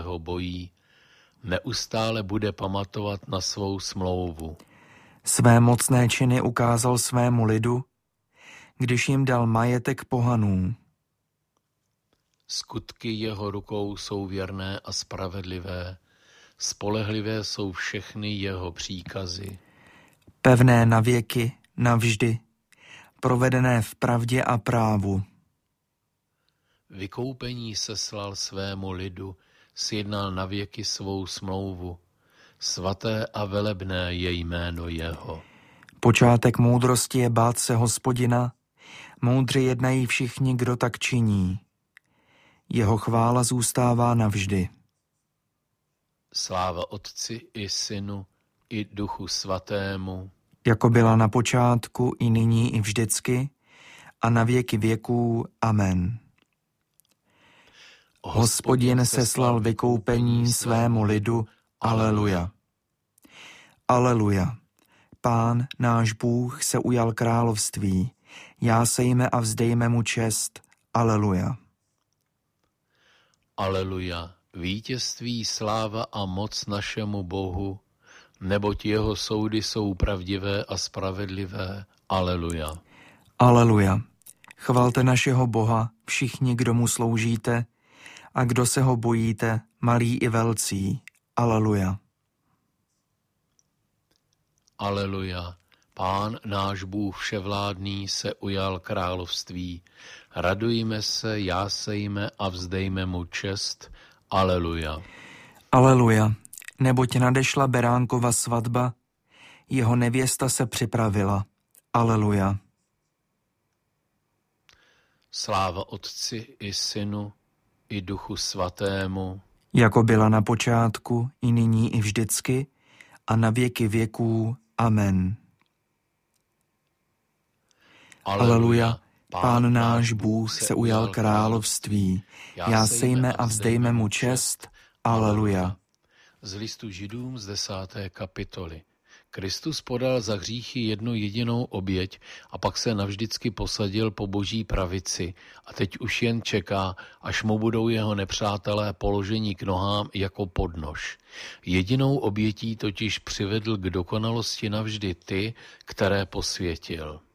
ho bojí, neustále bude pamatovat na svou smlouvu. Své mocné činy ukázal svému lidu, když jim dal majetek pohanů. Skutky jeho rukou jsou věrné a spravedlivé, spolehlivé jsou všechny jeho příkazy. Pevné na věky, navždy, provedené v pravdě a právu. Vykoupení seslal svému lidu, sjednal navěky svou smlouvu. Svaté a velebné je jméno jeho. Počátek moudrosti je bát se Hospodina, moudře jednají všichni, kdo tak činí. Jeho chvála zůstává navždy. Sláva Otci i Synu i Duchu Svatému, jako byla na počátku, i nyní, i vždycky, a na věky věků. Amen. Hospodin seslal vykoupení svému lidu. Aleluja. Aleluja. Pán, náš Bůh, se ujal království. Jásejme a vzdejme mu čest. Aleluja. Aleluja. Vítězství, sláva a moc našemu Bohu, neboť jeho soudy jsou pravdivé a spravedlivé. Aleluja. Aleluja. Chvalte našeho Boha, všichni, kdo mu sloužíte, a kdo se ho bojíte, malí i velcí. Aleluja. Aleluja. Pán náš Bůh vševládný se ujal království. Radujme se, jásejme a vzdejme mu čest. Aleluja. Aleluja. Neboť nadešla beránkova svatba, jeho nevěsta se připravila. Aleluja. Sláva Otci i Synu i Duchu Svatému, jako byla na počátku, i nyní, i vždycky, a na věky věků. Amen. Aleluja. Pán náš Bůh se ujal království. Jásejme a vzdejme mu čest. Aleluja. Z listu Židům z 10. kapitoly. Kristus podal za hříchy jednu jedinou oběť a pak se navždycky posadil po Boží pravici a teď už jen čeká, až mu budou jeho nepřátelé položeni k nohám jako podnož. Jedinou obětí totiž přivedl k dokonalosti navždy ty, které posvětil.